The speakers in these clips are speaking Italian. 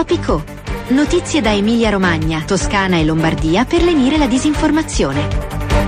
Topico. Notizie da Emilia-Romagna, Toscana e Lombardia per lenire la disinformazione.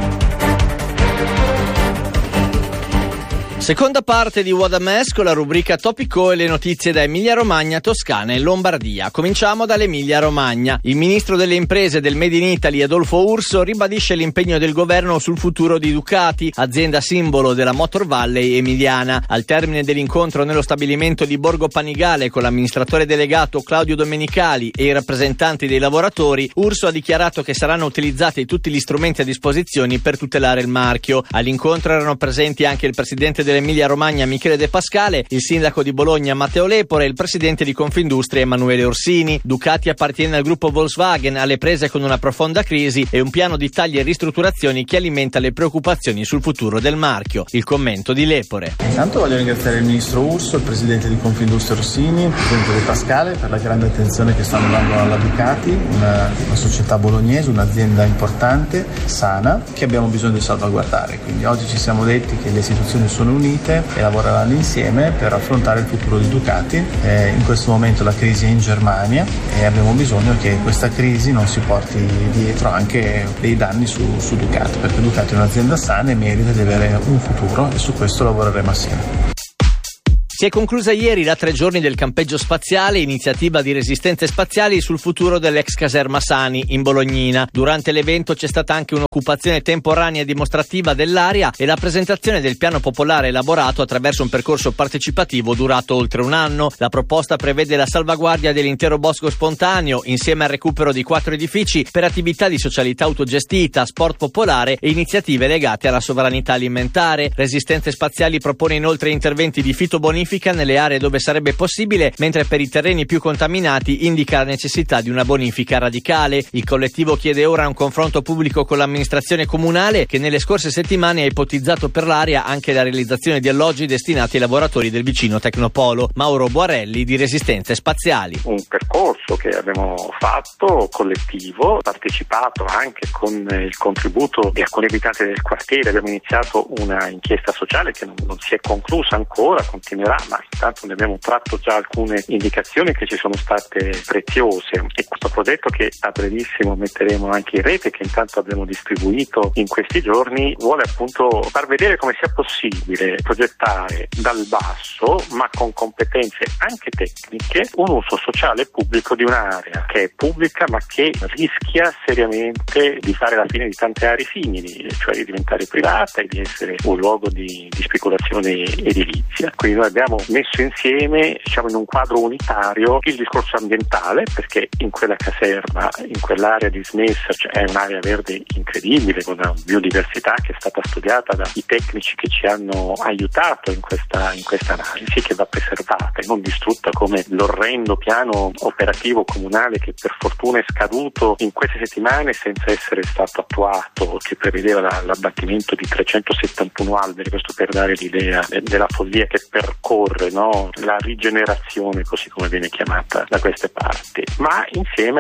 Seconda parte di What a Mess con la rubrica Topico e le notizie da Emilia-Romagna, Toscana e Lombardia. Cominciamo dall'Emilia-Romagna. Il ministro delle imprese del Made in Italy, Adolfo Urso, ribadisce l'impegno del governo sul futuro di Ducati, azienda simbolo della Motor Valley emiliana. Al termine dell'incontro nello stabilimento di Borgo Panigale con l'amministratore delegato Claudio Domenicali e i rappresentanti dei lavoratori, Urso ha dichiarato che saranno utilizzati tutti gli strumenti a disposizione per tutelare il marchio. All'incontro erano presenti anche il presidente dell'Emilia Romagna Michele De Pascale, il sindaco di Bologna Matteo Lepore e il presidente di Confindustria Emanuele Orsini. Ducati appartiene al gruppo Volkswagen, alle prese con una profonda crisi e un piano di tagli e ristrutturazioni che alimenta le preoccupazioni sul futuro del marchio. Il commento di Lepore. Intanto voglio ringraziare il ministro Urso, il presidente di Confindustria Orsini, il presidente De Pascale per la grande attenzione che stanno dando alla Ducati, una società bolognese, un'azienda importante, sana, che abbiamo bisogno di salvaguardare. Quindi oggi ci siamo detti che le istituzioni sono unite e lavoreranno insieme per affrontare il futuro di Ducati. In questo momento la crisi è in Germania e abbiamo bisogno che questa crisi non si porti dietro anche dei danni su Ducati, perché Ducati è un'azienda sana e merita di avere un futuro e su questo lavoreremo assieme. Si è conclusa ieri la 3 giorni del campeggio spaziale, iniziativa di resistenze spaziali sul futuro dell'ex caserma Sani in Bolognina. Durante l'evento c'è stata anche un'occupazione temporanea dimostrativa dell'area e la presentazione del piano popolare elaborato attraverso un percorso partecipativo durato oltre un anno. La proposta prevede la salvaguardia dell'intero bosco spontaneo insieme al recupero di 4 edifici per attività di socialità autogestita, sport popolare e iniziative legate alla sovranità alimentare. Resistenze spaziali propone inoltre interventi di fitobonifica nelle aree dove sarebbe possibile, mentre per i terreni più contaminati indica la necessità di una bonifica radicale. Il collettivo chiede ora un confronto pubblico con l'amministrazione comunale che nelle scorse settimane ha ipotizzato per l'area anche la realizzazione di alloggi destinati ai lavoratori del vicino Tecnopolo. Mauro Boarelli di Resistenze Spaziali. Un percorso che abbiamo fatto collettivo, partecipato anche con il contributo di alcuni abitanti del quartiere. Abbiamo iniziato una inchiesta sociale che non si è conclusa ancora, continuerà, ma intanto ne abbiamo tratto già alcune indicazioni che ci sono state preziose, e questo progetto che a brevissimo metteremo anche in rete, che intanto abbiamo distribuito in questi giorni, vuole appunto far vedere come sia possibile progettare dal basso, ma con competenze anche tecniche, un uso sociale e pubblico di un'area che è pubblica ma che rischia seriamente di fare la fine di tante aree simili, cioè di diventare privata e di essere un luogo di speculazione edilizia. Quindi noi abbiamo messo insieme, diciamo, in un quadro unitario il discorso ambientale, perché in quella caserma, in quell'area dismessa, cioè è un'area verde incredibile con una biodiversità che è stata studiata dai tecnici che ci hanno aiutato in questa analisi, che va preservata e non distrutta come l'orrendo piano operativo comunale che per fortuna è scaduto in queste settimane senza essere stato attuato, che prevedeva l'abbattimento di 371 alberi, questo per dare l'idea della follia che percorre, no? La rigenerazione, così come viene chiamata da queste parti, ma insieme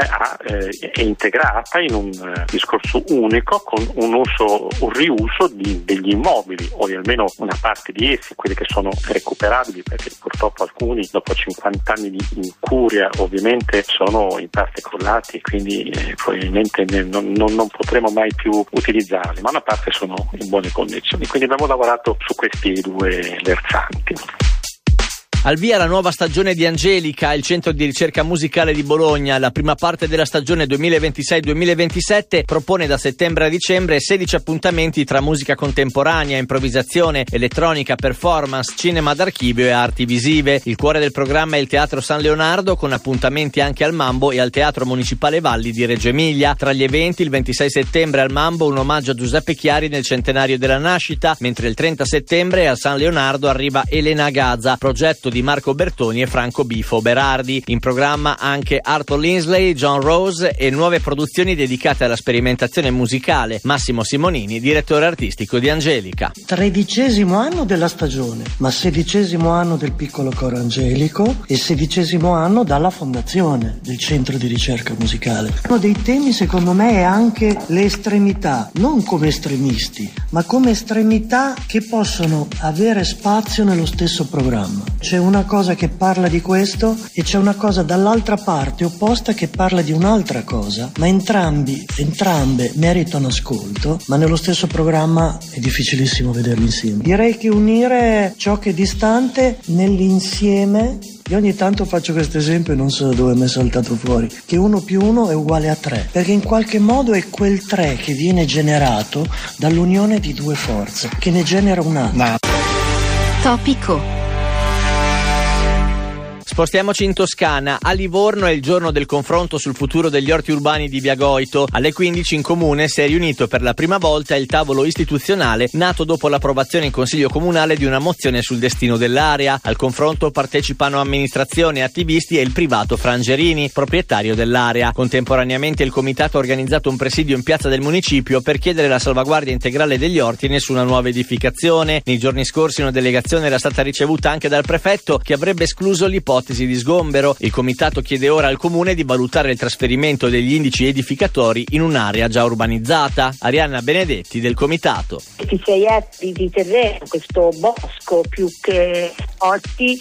è integrata in un discorso unico con un riuso degli immobili, o di almeno una parte di essi, quelli che sono recuperabili, perché purtroppo alcuni dopo 50 anni di incuria ovviamente sono in parte crollati, quindi probabilmente non potremo mai più utilizzarli, ma una parte sono in buone condizioni, quindi abbiamo lavorato su questi due versanti. Al via la nuova stagione di Angelica, il centro di ricerca musicale di Bologna. La prima parte della stagione 2026-2027 propone da settembre a dicembre 16 appuntamenti tra musica contemporanea, improvvisazione, elettronica, performance, cinema d'archivio e arti visive. Il cuore del programma è il Teatro San Leonardo, con appuntamenti anche al Mambo e al Teatro Municipale Valli di Reggio Emilia. Tra gli eventi, il 26 settembre al Mambo un omaggio a Giuseppe Chiari nel centenario della nascita, mentre il 30 settembre al San Leonardo arriva Elena Gaza, progetto di Marco Bertoni e Franco Bifo Berardi. In programma anche Arthur Linsley, John Rose e nuove produzioni dedicate alla sperimentazione musicale. Massimo Simonini, direttore artistico di Angelica. 13° anno della stagione, ma 16° anno del piccolo coro angelico e 16° anno dalla fondazione del centro di ricerca musicale. Uno dei temi secondo me è anche le estremità, non come estremisti, ma come estremità che possono avere spazio nello stesso programma. C'è una cosa che parla di questo e c'è una cosa dall'altra parte opposta che parla di un'altra cosa, ma entrambe meritano ascolto, ma nello stesso programma è difficilissimo vederli insieme. Direi che unire ciò che è distante nell'insieme. Io ogni tanto faccio questo esempio e non so da dove mi è saltato fuori, che 1 + 1 è uguale a 3, perché in qualche modo è quel 3 che viene generato dall'unione di due forze, che ne genera un'altra. Topico. Spostiamoci in Toscana. A Livorno è il giorno del confronto sul futuro degli orti urbani di Via Goito. Alle 15 in comune si è riunito per la prima volta il tavolo istituzionale nato dopo l'approvazione in Consiglio Comunale di una mozione sul destino dell'area. Al confronto partecipano amministrazione, attivisti e il privato Frangerini, proprietario dell'area. Contemporaneamente il comitato ha organizzato un presidio in piazza del municipio per chiedere la salvaguardia integrale degli orti e nessuna nuova edificazione. Nei giorni scorsi una delegazione era stata ricevuta anche dal prefetto, che avrebbe escluso l'ipotesi di sgombero. Il comitato chiede ora al comune di valutare il trasferimento degli indici edificatori in un'area già urbanizzata. Arianna Benedetti del comitato. 26 ettari di terreno, questo bosco più che orti,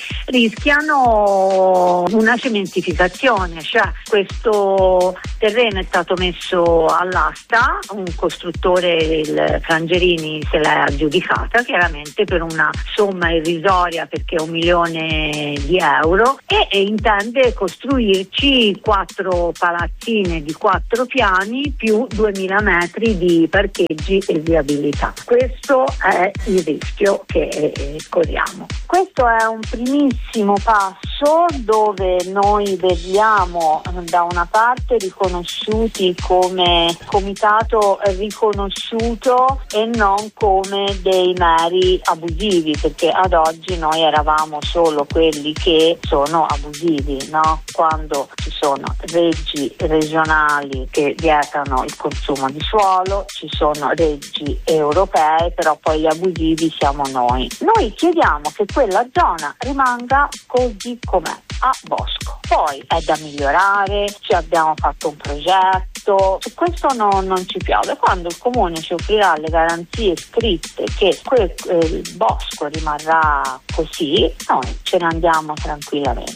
rischiano una cementificazione, cioè questo terreno è stato messo all'asta, un costruttore, il Frangerini, se l'è aggiudicata chiaramente per una somma irrisoria, perché è 1 milione di euro, e intende costruirci 4 palazzine di 4 piani più 2000 metri di parcheggi e viabilità. Questo è il rischio che corriamo. Questo è un primissimo passo dove noi vediamo da una parte riconosciuti come comitato riconosciuto e non come dei meri abusivi, perché ad oggi noi eravamo solo quelli che sono abusivi, no? Quando ci sono leggi regionali che vietano il consumo di suolo, ci sono leggi europee, però poi gli abusivi siamo noi. Noi chiediamo che quella zona rimanga così com'è, a bosco. Poi è da migliorare, ci abbiamo fatto un progetto, su questo non ci piove. Quando il comune ci offrirà le garanzie scritte che il bosco rimarrà così, noi ce ne andiamo tranquillamente.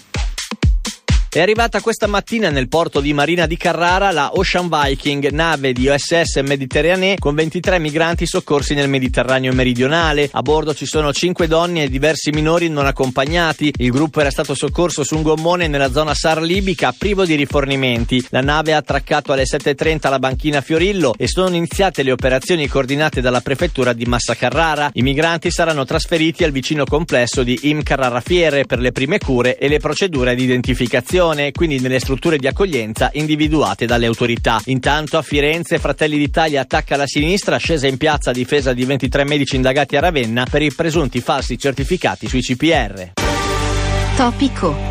È arrivata questa mattina nel porto di Marina di Carrara la Ocean Viking, nave di OSS Mediterranee con 23 migranti soccorsi nel Mediterraneo meridionale. A bordo ci sono 5 donne e diversi minori non accompagnati. Il gruppo era stato soccorso su un gommone nella zona SAR libica privo di rifornimenti. La nave ha attraccato alle 7:30 alla banchina Fiorillo e sono iniziate le operazioni coordinate dalla prefettura di Massa Carrara. I migranti saranno trasferiti al vicino complesso di Im Carrara Fiere per le prime cure e le procedure di identificazione, quindi nelle strutture di accoglienza individuate dalle autorità. Intanto a Firenze Fratelli d'Italia attacca la sinistra, scesa in piazza a difesa di 23 medici indagati a Ravenna per i presunti falsi certificati sui CPR. Topico.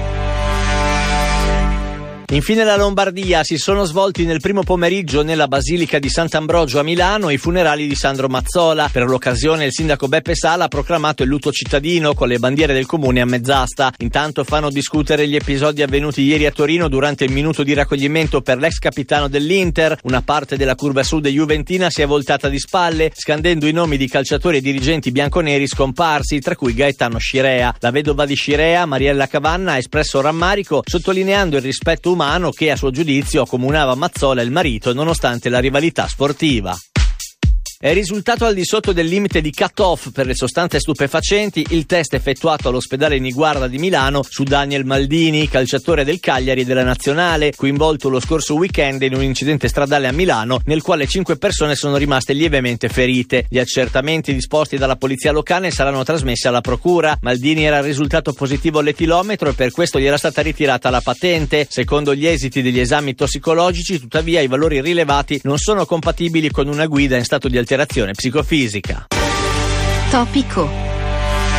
Infine la Lombardia. Si sono svolti nel primo pomeriggio nella Basilica di Sant'Ambrogio a Milano i funerali di Sandro Mazzola. Per l'occasione il sindaco Beppe Sala ha proclamato il lutto cittadino con le bandiere del comune a mezz'asta. Intanto fanno discutere gli episodi avvenuti ieri a Torino durante il minuto di raccoglimento per l'ex capitano dell'Inter. Una parte della curva sud juventina si è voltata di spalle, scandendo i nomi di calciatori e dirigenti bianconeri scomparsi, tra cui Gaetano Scirea. La vedova di Scirea, Mariella Cavanna, ha espresso rammarico sottolineando il rispetto umano che a suo giudizio accomunava Mazzola e il marito nonostante la rivalità sportiva. È risultato al di sotto del limite di cut-off per le sostanze stupefacenti il test effettuato all'ospedale Niguarda di Milano su Daniel Maldini, calciatore del Cagliari e della Nazionale, coinvolto lo scorso weekend in un incidente stradale a Milano nel quale 5 persone sono rimaste lievemente ferite. Gli accertamenti disposti dalla polizia locale saranno trasmessi alla procura. Maldini era risultato positivo all'etilometro e per questo gli era stata ritirata la patente. Secondo gli esiti degli esami tossicologici, tuttavia, i valori rilevati non sono compatibili con una guida in stato di alterazione psicofisica. Topico.